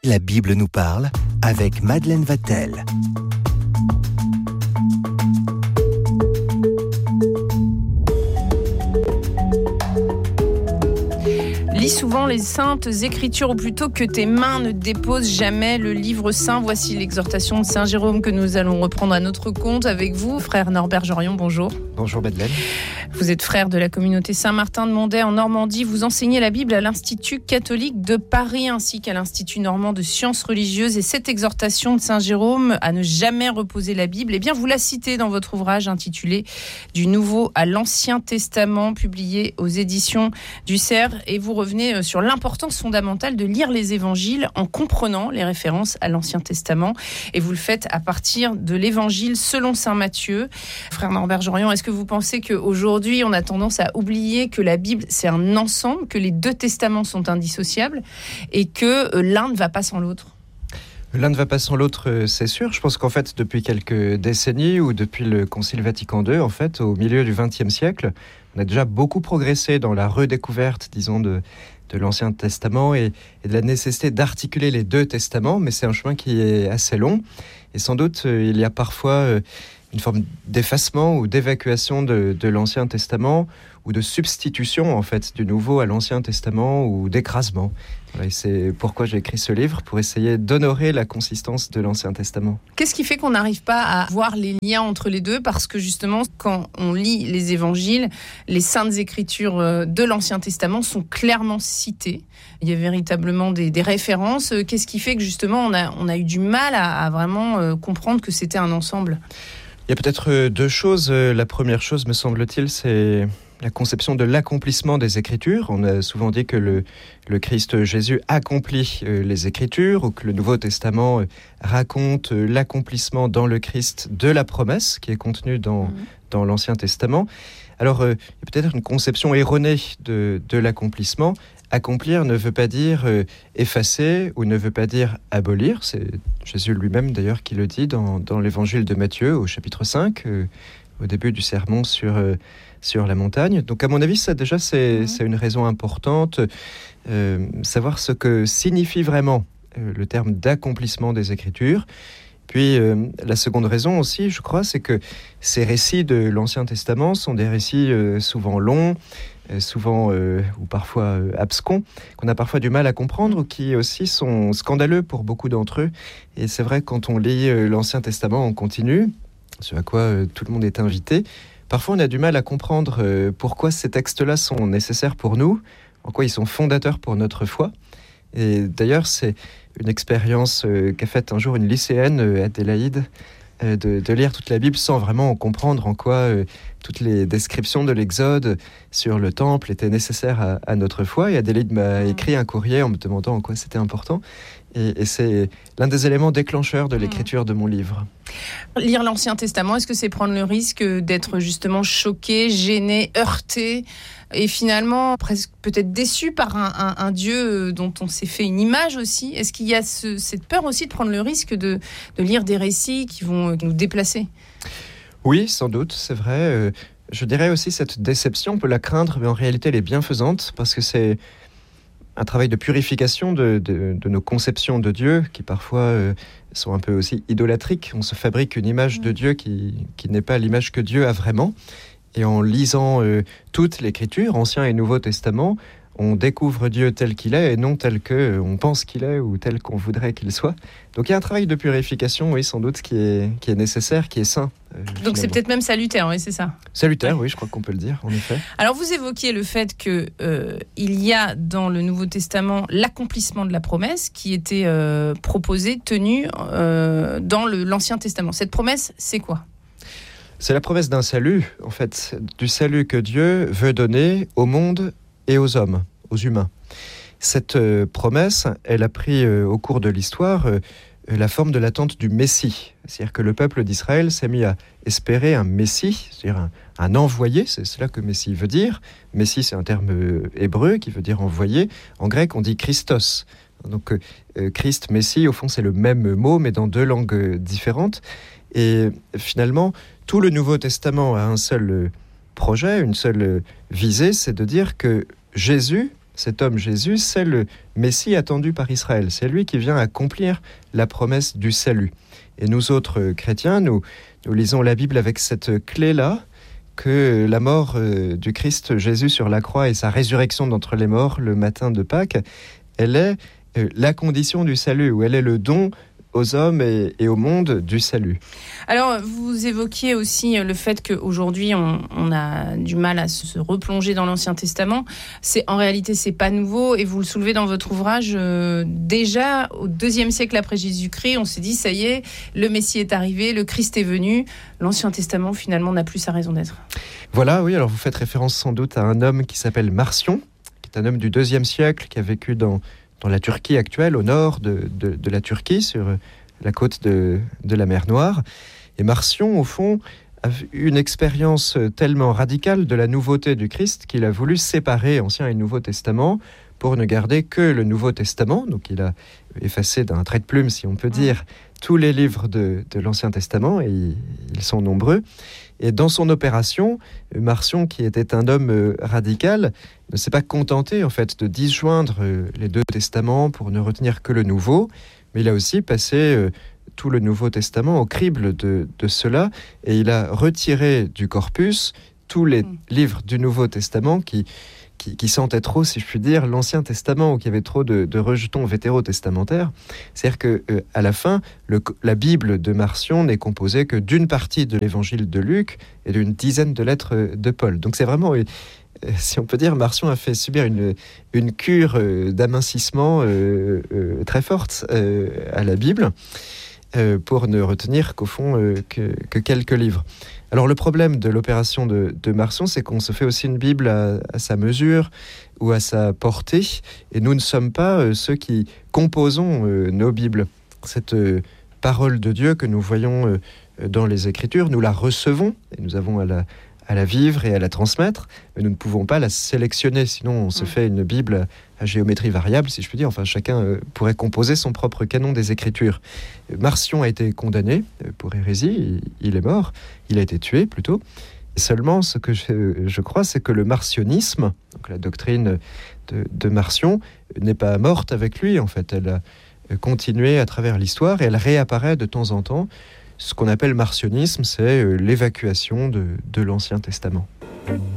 La Bible nous parle avec Madeleine Vatel. Lis souvent les saintes écritures, ou plutôt que tes mains ne déposent jamais le livre saint. Voici l'exhortation de Saint Jérôme que nous allons reprendre à notre compte avec vous. Frère Norbert Jorion, bonjour. Bonjour Madeleine. Vous êtes frère de la communauté Saint-Martin de Monday en Normandie. Vous enseignez la Bible à l'Institut catholique de Paris ainsi qu'à l'Institut normand de sciences religieuses. Et cette exhortation de Saint Jérôme à ne jamais reposer la Bible, eh bien vous la citez dans votre ouvrage intitulé « Du Nouveau à l'Ancien Testament » publié aux éditions du Cerf. Et vous revenez sur l'importance fondamentale de lire les évangiles en comprenant les références à l'Ancien Testament. Et vous le faites à partir de l'évangile selon saint Matthieu. Frère Norbert Jorion, est-ce que vous pensez qu'aujourd'hui, on a tendance à oublier que la Bible, c'est un ensemble, que les deux testaments sont indissociables et que l'un ne va pas sans l'autre? L'un ne va pas sans l'autre, c'est sûr. Je pense qu'en fait, depuis quelques décennies ou depuis le Concile Vatican II, en fait, au milieu du XXe siècle, on a déjà beaucoup progressé dans la redécouverte, disons, de l'Ancien Testament et de la nécessité d'articuler les deux testaments, mais c'est un chemin qui est assez long. Et sans doute, il y a parfois une forme d'effacement ou d'évacuation de l'Ancien Testament ou de substitution en fait du Nouveau à l'Ancien Testament ou d'écrasement. Voilà, et c'est pourquoi j'ai écrit ce livre, pour essayer d'honorer la consistance de l'Ancien Testament. Qu'est-ce qui fait qu'on n'arrive pas à voir les liens entre les deux? Parce que justement, quand on lit les évangiles, les saintes écritures de l'Ancien Testament sont clairement citées. Il y a véritablement des références. Qu'est-ce qui fait que justement on a eu du mal à vraiment comprendre que c'était un ensemble? Il y a peut-être deux choses. La première chose, me semble-t-il, c'est la conception de l'accomplissement des Écritures. On a souvent dit que le Christ Jésus accomplit les Écritures, ou que le Nouveau Testament raconte l'accomplissement dans le Christ de la promesse qui est contenue dans l'Ancien Testament. Alors, il y a peut-être une conception erronée de l'accomplissement. Accomplir ne veut pas dire effacer ou ne veut pas dire abolir. C'est Jésus lui-même d'ailleurs qui le dit dans l'évangile de Matthieu au chapitre 5, au début du sermon sur la montagne. Donc à mon avis, ça déjà c'est une raison importante, savoir ce que signifie vraiment le terme d'accomplissement des Écritures. Puis la seconde raison aussi, je crois, c'est que ces récits de l'Ancien Testament sont des récits souvent longs, souvent ou parfois abscons, qu'on a parfois du mal à comprendre, ou qui aussi sont scandaleux pour beaucoup d'entre eux. Et c'est vrai, quand on lit l'Ancien Testament en continu, ce à quoi tout le monde est invité, parfois on a du mal à comprendre pourquoi ces textes-là sont nécessaires pour nous, en quoi ils sont fondateurs pour notre foi. Et d'ailleurs, c'est une expérience qu'a faite un jour une lycéenne, Adélaïde, de lire toute la Bible sans vraiment comprendre en quoi toutes les descriptions de l'Exode sur le temple étaient nécessaires à notre foi. Et Adélaïde m'a écrit un courrier en me demandant en quoi c'était important. Et c'est l'un des éléments déclencheurs de l'écriture de mon livre. Lire l'Ancien Testament, est-ce que c'est prendre le risque d'être justement choqué, gêné, heurté et finalement presque peut-être déçu par un Dieu dont on s'est fait une image aussi? Est-ce qu'il y a cette peur aussi de prendre le risque de lire des récits qui vont nous déplacer? Oui, sans doute, c'est vrai. Je dirais aussi cette déception, on peut la craindre, mais en réalité elle est bienfaisante, parce que c'est un travail de purification de nos conceptions de Dieu, qui parfois sont un peu aussi idolâtriques. On se fabrique une image de Dieu qui n'est pas l'image que Dieu a vraiment. Et en lisant toute l'Écriture, Ancien et Nouveau Testament, on découvre Dieu tel qu'il est et non tel qu'on pense qu'il est ou tel qu'on voudrait qu'il soit. Donc il y a un travail de purification, oui, sans doute, qui est nécessaire, qui est sain. Donc c'est peut-être même salutaire, oui, c'est ça? Salutaire, oui, je crois qu'on peut le dire, en effet. Alors vous évoquiez le fait qu'il y a dans le Nouveau Testament l'accomplissement de la promesse qui était proposée, tenue dans l'Ancien Testament. Cette promesse, c'est quoi? C'est la promesse d'un salut, en fait, du salut que Dieu veut donner au monde et aux hommes, aux humains. Cette promesse, elle a pris au cours de l'histoire la forme de l'attente du Messie. C'est-à-dire que le peuple d'Israël s'est mis à espérer un Messie, c'est-à-dire un envoyé, c'est cela que Messie veut dire. Messie, c'est un terme hébreu qui veut dire envoyé. En grec, on dit Christos. Donc Christ, Messie, au fond, c'est le même mot, mais dans deux langues différentes. Et finalement, tout le Nouveau Testament a un seul projet, une seule visée, c'est de dire que Jésus cet homme Jésus, c'est le Messie attendu par Israël. C'est lui qui vient accomplir la promesse du salut. Et nous autres chrétiens, nous lisons la Bible avec cette clé-là, que la mort du Christ Jésus sur la croix et sa résurrection d'entre les morts le matin de Pâques, elle est la condition du salut, ou elle est le don aux hommes et au monde du salut. Alors, vous évoquiez aussi le fait qu'aujourd'hui, on a du mal à se replonger dans l'Ancien Testament. En réalité, c'est pas nouveau, et vous le soulevez dans votre ouvrage. Déjà, au IIe siècle après Jésus-Christ, on s'est dit, ça y est, le Messie est arrivé, le Christ est venu. L'Ancien Testament, finalement, n'a plus sa raison d'être. Voilà, oui, alors vous faites référence sans doute à un homme qui s'appelle Marcion, qui est un homme du IIe siècle, qui a vécu dans la Turquie actuelle, au nord de la Turquie, sur la côte de la mer Noire. Et Marcion, au fond, a eu une expérience tellement radicale de la nouveauté du Christ qu'il a voulu séparer Ancien et Nouveau Testament pour ne garder que le Nouveau Testament. Donc il a effacé d'un trait de plume, si on peut dire, tous les livres de l'Ancien Testament, et ils sont nombreux. Et dans son opération, Marcion, qui était un homme radical, ne s'est pas contenté en fait de disjoindre les deux testaments pour ne retenir que le Nouveau, mais il a aussi passé tout le Nouveau Testament au crible de cela, et il a retiré du corpus tous les livres du Nouveau Testament qui sentaient trop, si je puis dire, l'Ancien Testament, ou qui avaient trop de rejetons vétérotestamentaires. C'est-à-dire qu'à la fin, la Bible de Marcion n'est composée que d'une partie de l'Évangile de Luc et d'une dizaine de lettres de Paul. Donc c'est vraiment, si on peut dire, Marcion a fait subir une cure d'amincissement très forte à la Bible, pour ne retenir qu'au fond que quelques livres. Alors le problème de l'opération de Marcion, c'est qu'on se fait aussi une Bible à sa mesure ou à sa portée, et nous ne sommes pas ceux qui composons nos Bibles. Cette parole de Dieu que nous voyons dans les Écritures, nous la recevons, et nous avons à la vivre et à la transmettre, mais nous ne pouvons pas la sélectionner, sinon on se fait une Bible à géométrie variable, si je puis dire. Enfin, chacun pourrait composer son propre canon des Écritures. Marcion a été condamné pour hérésie, il est mort, il a été tué plutôt. Et seulement, ce que je crois, c'est que le marcionisme, donc la doctrine de Marcion, n'est pas morte avec lui, en fait. Elle a continué à travers l'histoire, et elle réapparaît de temps en temps. Ce qu'on appelle marcionisme, c'est l'évacuation de l'Ancien Testament.